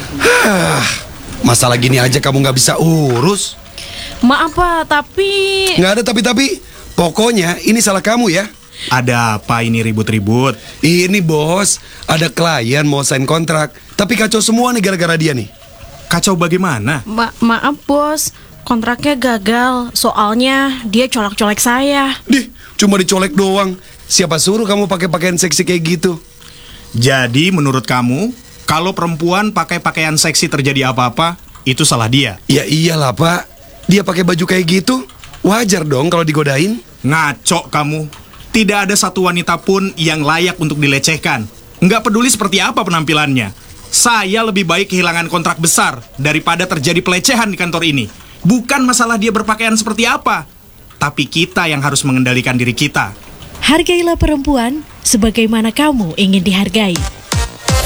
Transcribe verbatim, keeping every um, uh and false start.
Hah, masalah gini aja kamu nggak bisa urus. Maaf Pak, tapi... Nggak ada tapi-tapi. Pokoknya ini salah kamu ya. Ada apa ini ribut-ribut? Ini bos, ada klien mau sign kontrak, tapi kacau semua nih gara-gara dia nih. Kacau bagaimana? Ma maaf bos, kontraknya gagal. Soalnya dia colek-colek saya. Dih, cuma dicolek doang. Siapa suruh kamu pakai pakaian seksi kayak gitu? Jadi menurut kamu, kalau perempuan pakai pakaian seksi terjadi apa-apa, itu salah dia? Ya iyalah pak, dia pakai baju kayak gitu, wajar dong kalau digodain. Ngaco kamu. Tidak ada satu wanita pun yang layak untuk dilecehkan. Nggak peduli seperti apa penampilannya. Saya lebih baik kehilangan kontrak besar daripada terjadi pelecehan di kantor ini. Bukan masalah dia berpakaian seperti apa, tapi kita yang harus mengendalikan diri kita. Hargailah perempuan sebagaimana kamu ingin dihargai.